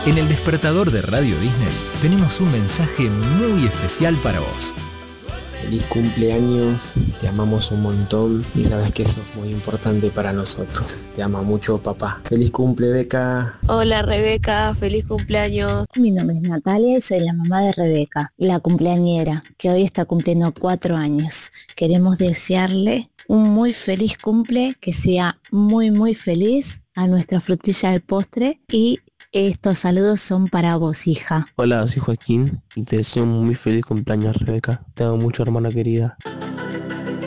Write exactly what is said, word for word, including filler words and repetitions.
En el despertador de Radio Disney tenemos un mensaje muy especial para vos. Feliz cumpleaños, te amamos un montón y sabes que eso es muy importante para nosotros. Te ama mucho papá. Feliz cumple, Beca. Hola Rebeca, feliz cumpleaños. Mi nombre es Natalia y soy la mamá de Rebeca, la cumpleañera, que hoy está cumpliendo cuatro años. Queremos desearle un muy feliz cumple, que sea muy muy feliz, a nuestra frutilla del postre, y estos saludos son para vos, hija. Hola, soy Joaquín y te deseo un muy feliz cumpleaños, Rebeca. Te amo mucho, hermana querida.